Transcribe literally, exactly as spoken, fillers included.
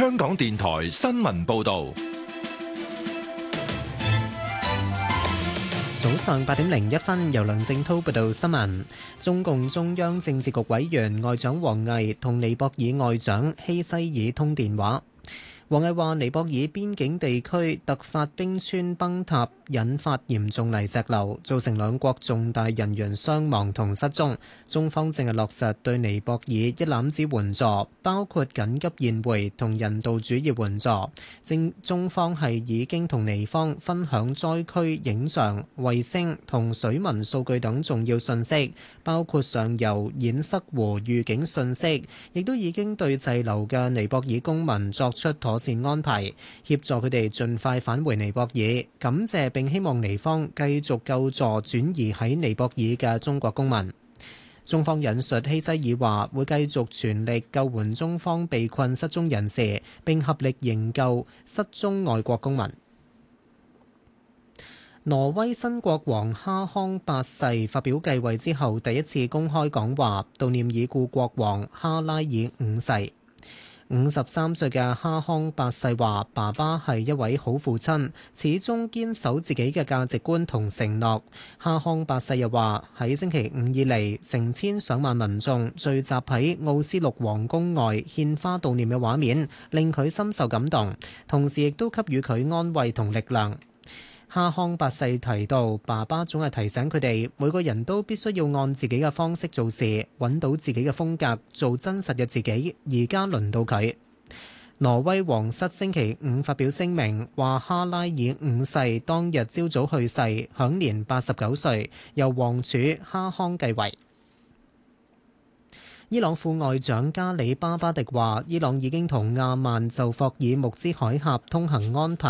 香港電台新聞報道。 早上八點零一分，由梁正滔報道新聞。中共中央政治局委員外長王毅同尼泊爾外長希西爾通電話。王毅話：尼泊爾邊境地區突發冰川崩塌，引發嚴重泥石流，造成兩國重大人員傷亡同失蹤。中方正係落實對尼泊爾一攬子援助，包括緊急宴會同人道主義援助。正中方係已經同尼方分享災區影像、衛星同水文數據等重要信息，包括上游堰塞湖預警信息，亦都已經對滯留嘅尼泊爾公民作出妥善安排，協助佢哋盡快返回尼泊爾。感謝並希望尼方繼續救助轉移喺尼泊爾嘅中國公民。中方引述希西爾話，會繼續全力救援中方被困失蹤人士，並合力營救失蹤外國公民。挪威新國王哈康八世發表繼位之後第一次公開講話，悼念已故國王哈拉爾五世。五十三歲嘅哈康八世話：爸爸係一位好父親，始終堅守自己嘅價值觀同承諾。哈康八世又話：喺星期五以嚟，成千上萬民眾聚集喺奧斯陸皇宮外獻花悼念嘅畫面，令佢深受感動，同時亦都給予佢安慰同力量。哈康八世提到，爸爸總係提醒佢哋，每個人都必須要按自己嘅方式做事，揾到自己嘅風格，做真實嘅自己。而家輪到佢。挪威皇室星期五發表聲明，話哈拉爾五世當日朝早去世，享年八十九歲，由王儲哈康繼位。伊朗副外長加里巴巴迪話，伊朗已經同亞曼就霍爾木茲海峽通行安排